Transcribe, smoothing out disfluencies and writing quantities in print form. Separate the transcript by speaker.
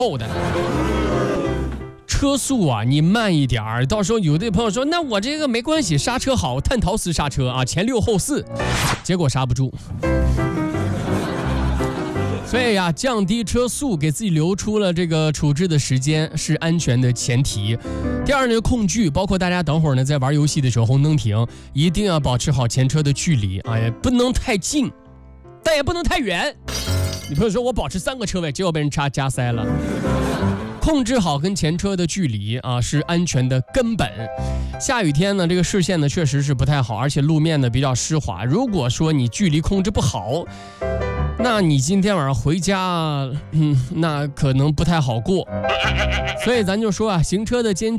Speaker 1: 后的。车速啊，你慢一点儿，到时候有的朋友说，那我这个没关系，刹车好，碳陶瓷刹车啊，前6后4，结果刹不住。所以呀，降低车速，给自己留出了这个处置的时间，是安全的前提。第二呢，控距，包括大家等会儿呢在玩游戏的时候，红灯停，一定要保持好前车的距离啊，也不能太近，但也不能太远。你朋友说我保持3个车位，结果被人加塞了。控制好跟前车的距离啊，是安全的根本。下雨天呢，这个视线呢确实是不太好，而且路面呢比较湿滑。如果说你距离控制不好，那你今天晚上回家，那可能不太好过。所以咱就说啊，行车的间距